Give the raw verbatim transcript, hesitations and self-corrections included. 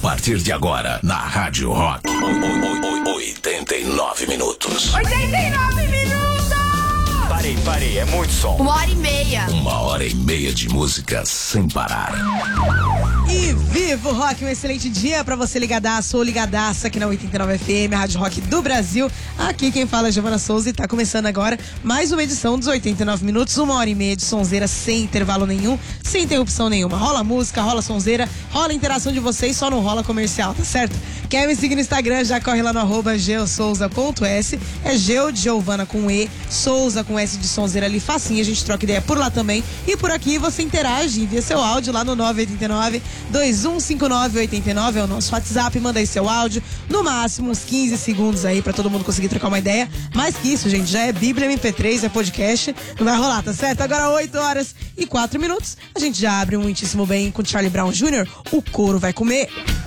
partir de agora, na Rádio Rock. oitenta e nove minutos. oitenta e nove minutos! Parei, parei, é muito som. Uma hora e meia. Uma hora e meia de música sem parar. E viva o rock, um excelente dia pra você ligadaço ou ligadaça aqui na oitenta e nove F M, a Rádio Rock do Brasil. Aqui quem fala é Giovana Souza e tá começando agora mais uma edição dos oitenta e nove minutos, uma hora e meia de sonzeira sem intervalo nenhum, sem interrupção nenhuma. Rola música, rola sonzeira, rola interação de vocês, só não rola comercial, tá certo? Quer me seguir no Instagram, já corre lá no arroba geosouza ponto s, é Geo de Giovana com E, Souza com S de sonzeira ali, facinho, a gente troca ideia por lá também. E por aqui você interage, envia seu áudio lá no nove oito nove, dois um cinco nove, oito nove, é o nosso WhatsApp, manda aí seu áudio, no máximo uns quinze segundos aí pra todo mundo conseguir trocar uma ideia. Mais que isso, gente, já é Bíblia M P três, é podcast, não vai rolar, tá certo? Agora oito horas e quatro minutos, a gente já abre um muitíssimo bem com Charlie Brown Júnior, o couro vai comer.